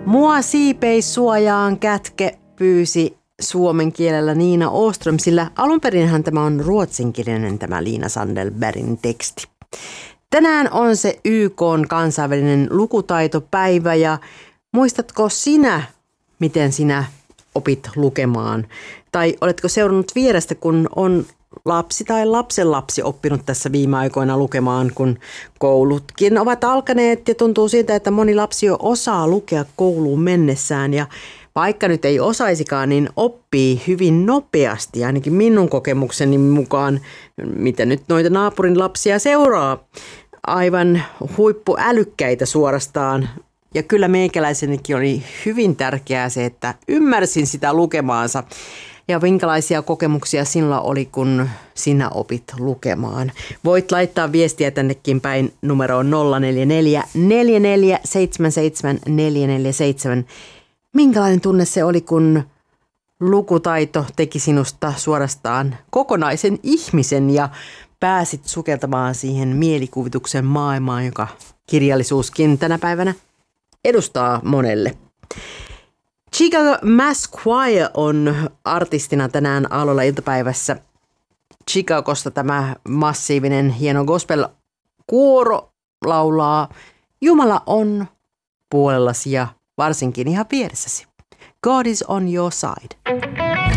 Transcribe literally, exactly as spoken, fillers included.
Mua siipeissuojaan kätke, pyysi suomen kielellä Niina Åström, sillä alunperinhän tämä on ruotsinkielinen tämä Liina Sandelbergin teksti. Tänään on se Y K:n kansainvälinen lukutaitopäivä ja muistatko sinä, miten sinä opit lukemaan? Tai oletko seurannut vierestä, kun on lapsi tai lapsenlapsi oppinut tässä viime aikoina lukemaan, kun koulutkin ovat alkaneet ja tuntuu siltä, että moni lapsi jo osaa lukea kouluun mennessään ja vaikka nyt ei osaisikaan, niin oppii hyvin nopeasti, ainakin minun kokemukseni mukaan, mitä nyt noita naapurin lapsia seuraa. Aivan huippuälykkäitä suorastaan. Ja kyllä meikäläisenikin oli hyvin tärkeää se, että ymmärsin sitä lukemaansa. Ja minkälaisia kokemuksia sinulla oli, kun sinä opit lukemaan? Voit laittaa viestiä tännekin päin numeroon nolla neljä neljä, neljä neljä seitsemän seitsemän, neljä neljä seitsemän. Minkälainen tunne se oli, kun lukutaito teki sinusta suorastaan kokonaisen ihmisen ja pääsit sukeltamaan siihen mielikuvituksen maailmaan, joka kirjallisuuskin tänä päivänä edustaa monelle. Chicago Mass Choir on artistina tänään aloilla iltapäivässä. Chicagosta tämä massiivinen hieno gospel-kuoro laulaa Jumala on puolellasi ja varsinkin ihan vieressäsi. God is on your side.